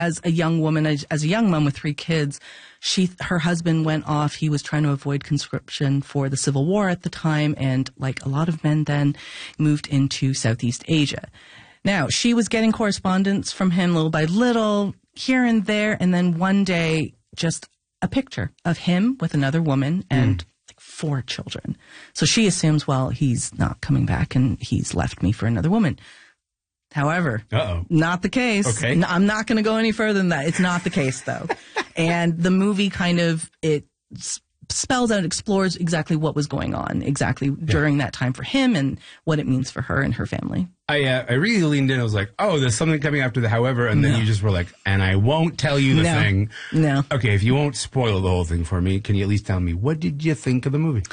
as a young woman, as a young mom with 3 kids, her husband went off. He was trying to avoid conscription for the Civil War at the time, and like a lot of men then, moved into Southeast Asia. Now, she was getting correspondence from him little by little, here and there, and then one day, just a picture of him with another woman and 4 children. So she assumes, well, he's not coming back and he's left me for another woman. However, not the case. Okay. I'm not going to go any further than that. It's not the case, though. And the movie it spells out, explores exactly what was going on exactly during that time for him and what it means for her and her family. I really leaned in. I was like, oh, there's something coming after the however, and then you just were like, and I won't tell you the thing. No. Okay, if you won't spoil the whole thing for me, can you at least tell me, what did you think of the movie?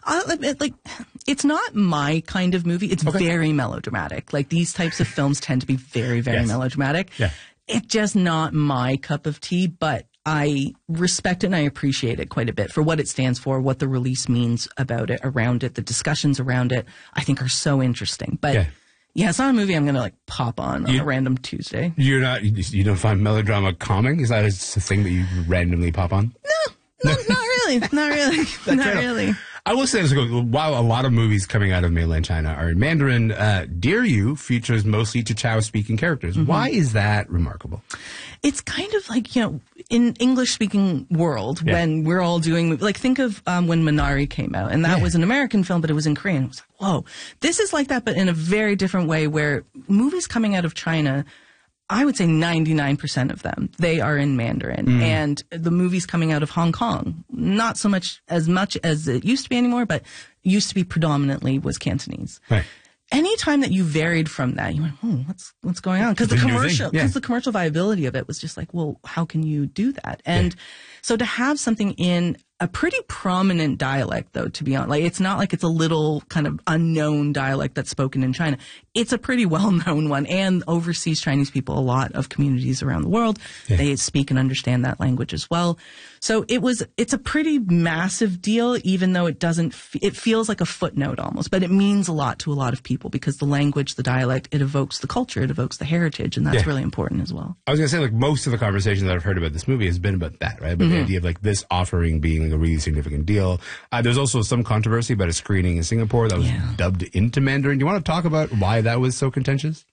It's not my kind of movie. It's very melodramatic. Like, these types of films tend to be very, very melodramatic. Yeah. It's just not my cup of tea, but I respect it and I appreciate it quite a bit for what it stands for, what the release means about it, around it, the discussions around it, I think are so interesting. But yeah, it's not a movie I'm going to like pop on a random Tuesday. You don't find melodrama calming? Is that a thing that you randomly pop on? No, not really. Not really. Not really. I will say this, while a lot of movies coming out of mainland China are in Mandarin, Dear You features mostly Chichao-speaking characters. Why is that remarkable? It's kind of like, in English-speaking world, when we're all doing, like, think of when Minari came out, and that was an American film, but it was in Korean. It was like, whoa, this is like that, but in a very different way, where movies coming out of China, I would say 99% of them, they are in Mandarin. And the movies coming out of Hong Kong, not so much as it used to be anymore, but used to be predominantly was Cantonese. Right. Anytime that you varied from that, you went, what's going on? Because the commercial viability of it was just like, well, how can you do that? And so to have something in a pretty prominent dialect, though, to be honest, like, it's not like it's a little kind of unknown dialect that's spoken in China. It's a pretty well-known one, and overseas Chinese people, a lot of communities around the world, they speak and understand that language as well. So it's a pretty massive deal, even though it feels like a footnote almost, but it means a lot to a lot of people because the language, the dialect, it evokes the culture, it evokes the heritage, and that's really important as well. I was going to say, like, most of the conversation that I've heard about this movie has been about that, right? About the idea of, like, this offering being like a really significant deal. There's also some controversy about a screening in Singapore that was dubbed into Mandarin. Do you want to talk about why that was so contentious?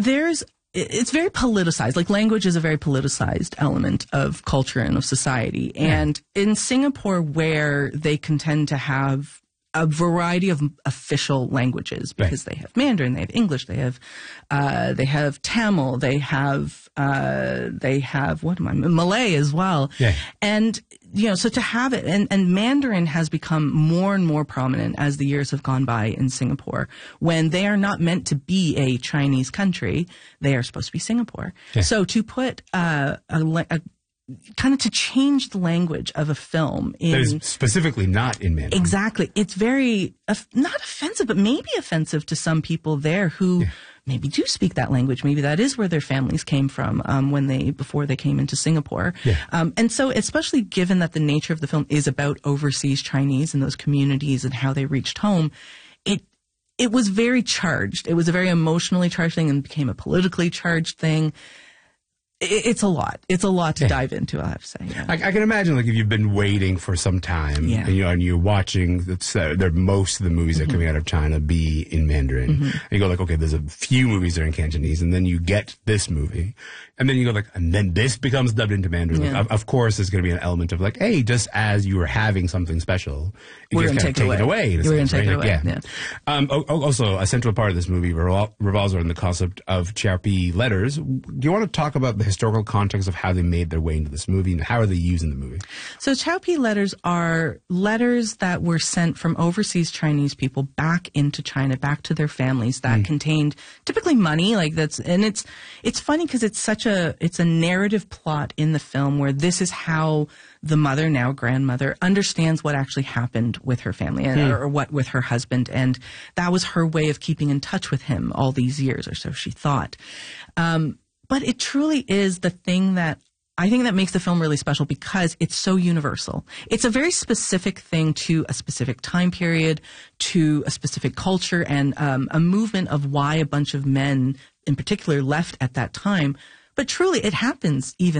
It's very politicized. Like, language is a very politicized element of culture and of society. And in Singapore, where they contend to have a variety of official languages, because they have Mandarin, they have English, they have Tamil, they have Malay as well. Yeah. And so to have it, and Mandarin has become more and more prominent as the years have gone by in Singapore, when they are not meant to be a Chinese country, they are supposed to be Singapore. Yeah. So to put kind of to change the language of a film that is specifically not in Mandarin. Exactly. It's very, not offensive, but maybe offensive to some people there who maybe do speak that language. Maybe that is where their families came from before they came into Singapore. Yeah. And so, especially given that the nature of the film is about overseas Chinese and those communities and how they reached home, it was very charged. It was a very emotionally charged thing and became a politically charged thing. It's a lot. It's a lot to dive into, I have to say. Yeah. I can imagine, like, if you've been waiting for some time, and you're watching, most of the movies that are coming out of China be in Mandarin, and you go like, okay, there's a few movies that are in Cantonese, and then you get this movie, and then you go like, and then this becomes dubbed into Mandarin. Like, of course, there's going to be an element of like, hey, just as you were having something special, we're going to take it away. We're going to take it away. Yeah. Also, a central part of this movie revolves around the concept of Xiaopi letters. Do you want to talk about the historical context of how they made their way into this movie and how are they used in the movie? So Xiaopi letters are letters that were sent from overseas Chinese people back into China, back to their families, that contained typically money, like that's, and it's funny because it's a narrative plot in the film where this is how the mother, now grandmother, understands what actually happened with her family or what with her husband, and that was her way of keeping in touch with him all these years, or so she thought. But it truly is the thing that I think that makes the film really special because it's so universal. It's a very specific thing to a specific time period, to a specific culture, and a movement of why a bunch of men in particular left at that time. But truly, it happens even